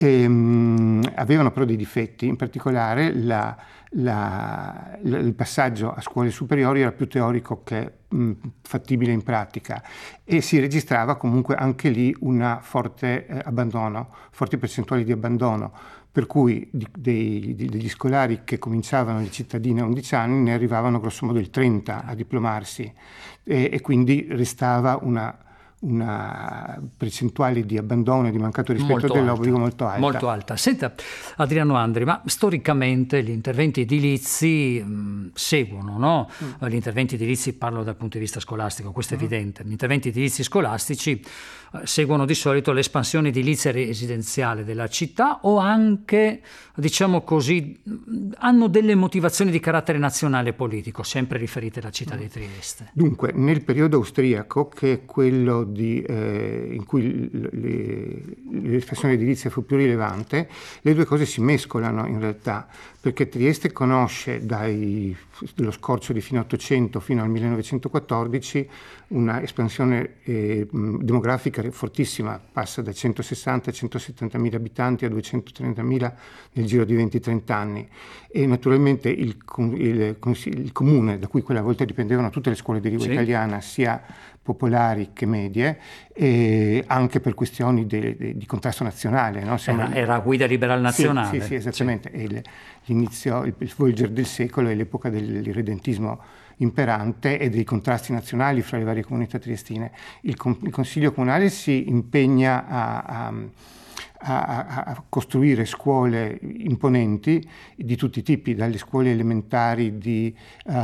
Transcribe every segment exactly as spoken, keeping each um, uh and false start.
E, mh, avevano però dei difetti, in particolare la, la, la, il passaggio a scuole superiori era più teorico che mh, fattibile in pratica, e si registrava comunque anche lì una forte eh, abbandono, forti percentuali di abbandono, per cui di, dei, di, degli scolari che cominciavano le cittadine a undici anni ne arrivavano grossomodo il trenta a diplomarsi, e, e quindi restava una una percentuale di abbandono e di mancato rispetto molto dell'obbligo alta, molto alta. Molto alta. Senta, Adriano Andri, ma storicamente gli interventi edilizi mh, seguono, no? Mm. Gli interventi edilizi, parlo dal punto di vista scolastico, questo è mm. evidente. Gli interventi edilizi scolastici eh, seguono di solito l'espansione edilizia residenziale della città, o anche, diciamo così, hanno delle motivazioni di carattere nazionale e politico, sempre riferite alla città mm. di Trieste. Dunque, nel periodo austriaco, che è quello Di, eh, in cui l'espansione edilizia fu più rilevante, le due cose si mescolano in realtà, perché Trieste conosce dai, dallo scorcio di fine Ottocento fino al millenovecentoquattordici una espansione eh, demografica fortissima, passa da centosessanta a centosettantamila abitanti a duecentotrentamila nel giro di venti trenta anni, e naturalmente il, il, il comune, da cui quella volta dipendevano tutte le scuole di lingua sì. italiana, sia popolari che medie, e anche per questioni de, de, di contrasto nazionale. No? Era, era guida liberal nazionale. Sì, sì, sì esattamente. Sì. E l'inizio, il svolgere del secolo è l'epoca dell'irredentismo imperante e dei contrasti nazionali fra le varie comunità triestine. Il, il Consiglio Comunale si impegna a, a A, a costruire scuole imponenti di tutti i tipi, dalle scuole elementari di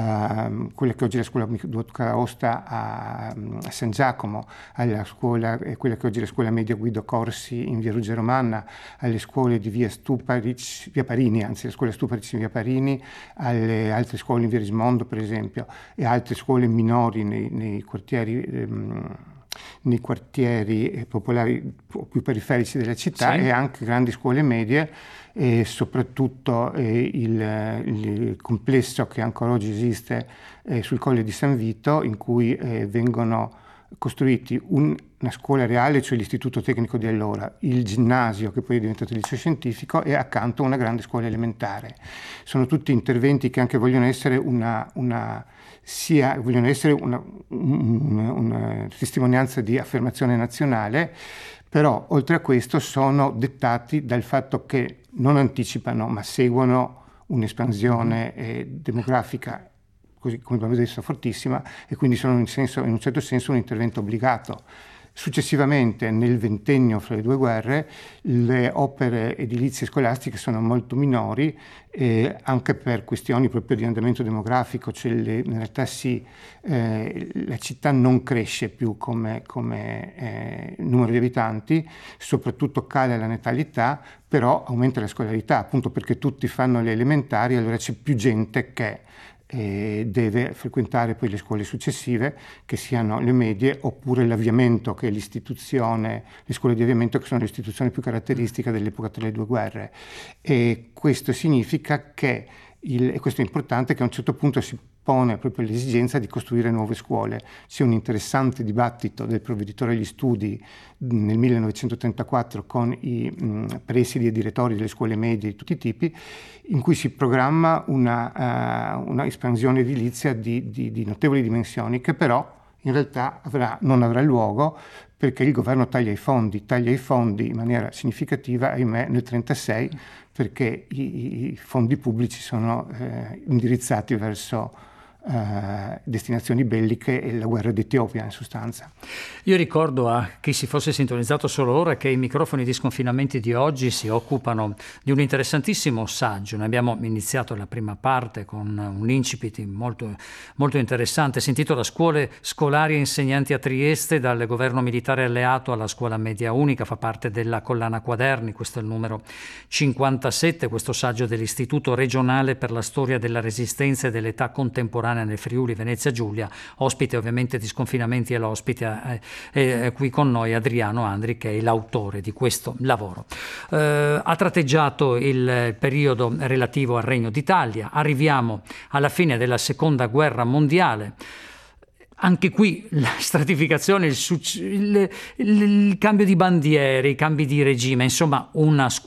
uh, quella che oggi è la scuola Duca Aosta a, a San Giacomo, alla scuola, quella che oggi è la scuola media Guido Corsi in via Ruggero Manna, alle scuole di via Stuparic, via Parini, anzi la scuola Stuparic in via Parini, alle altre scuole in via Rismondo per esempio, e altre scuole minori nei, nei quartieri um, nei quartieri popolari più periferici della città, sì. E anche grandi scuole medie, e soprattutto eh, il, il complesso che ancora oggi esiste eh, sul Colle di San Vito, in cui eh, vengono costruiti un, una scuola reale, cioè l'istituto tecnico di allora, il ginnasio che poi è diventato il liceo scientifico, e accanto una grande scuola elementare. Sono tutti interventi che anche vogliono essere una, una sia vogliono essere una, una, una testimonianza di affermazione nazionale, però oltre a questo sono dettati dal fatto che non anticipano ma seguono un'espansione eh, demografica, così come abbiamo detto, fortissima, e quindi sono in, senso, in un certo senso un intervento obbligato. Successivamente, nel ventennio fra le due guerre, le opere edilizie scolastiche sono molto minori, eh, anche per questioni proprio di andamento demografico, cioè le, in realtà sì, eh, la città non cresce più come, come eh, numero di abitanti, soprattutto cala la natalità, però aumenta la scolarità, appunto perché tutti fanno le elementari, allora c'è più gente che e deve frequentare poi le scuole successive, che siano le medie oppure l'avviamento, che è l'istituzione, le scuole di avviamento, che sono l'istituzione più caratteristica dell'epoca tra le due guerre. E questo significa che, il, e questo è importante, che a un certo punto si pone proprio l'esigenza di costruire nuove scuole. C'è un interessante dibattito del provveditore agli studi nel millenovecentotrentaquattro con i mh, presidi e direttori delle scuole medie di tutti i tipi, in cui si programma una, uh, una espansione edilizia di, di, di notevoli dimensioni, che però in realtà avrà, non avrà luogo, perché il governo taglia i fondi, taglia i fondi in maniera significativa, ahimè, nel trentasei, perché i, i fondi pubblici sono eh, indirizzati verso Uh, destinazioni belliche e la guerra d'Etiopia in sostanza. Io ricordo a chi si fosse sintonizzato solo ora che i microfoni di Sconfinamenti di oggi si occupano di un interessantissimo saggio. Noi abbiamo iniziato la prima parte con un incipit molto, molto interessante, si intitola Scuole scolari e insegnanti a Trieste, dal governo militare alleato alla scuola media unica, fa parte della collana Quaderni, questo è il numero cinquantasette, questo saggio dell'Istituto regionale per la storia della resistenza e dell'età contemporanea nel Friuli Venezia Giulia. Ospite ovviamente di Sconfinamenti è l'ospite è, è qui con noi Adriano Andri, che è l'autore di questo lavoro. Eh, ha tratteggiato il periodo relativo al Regno d'Italia, arriviamo alla fine della Seconda Guerra Mondiale. Anche qui la stratificazione, il, il, il, il cambio di bandiere, i cambi di regime, insomma una